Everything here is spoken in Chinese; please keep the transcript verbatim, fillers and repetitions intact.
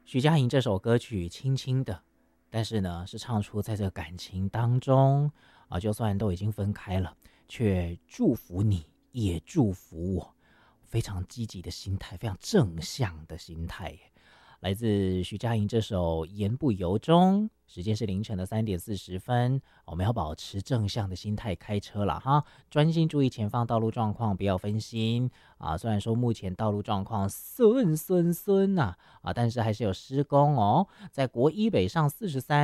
徐佳莹这首歌曲轻轻的，但是呢，是唱出在这个感情当中啊，就算都已经分开了，却祝福你，也祝福我，非常积极的心态，非常正向的心态耶。来自徐佳莹这首《言不由衷》，时间是凌晨的三点四十分，我们要保持正向的心态开车了哈，专心注意前方道路状况，不要分心啊。虽然说目前道路状况顺顺顺呐啊，但是还是有施工哦，在国一北上四十三。